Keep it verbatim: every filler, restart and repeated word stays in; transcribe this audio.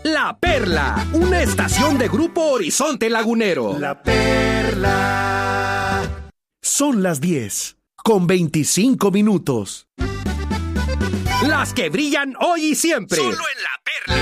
La Perla, una estación de Grupo Horizonte Lagunero. La Perla. Son las diez, con veinticinco minutos. Las que brillan hoy y siempre. Solo en La Perla.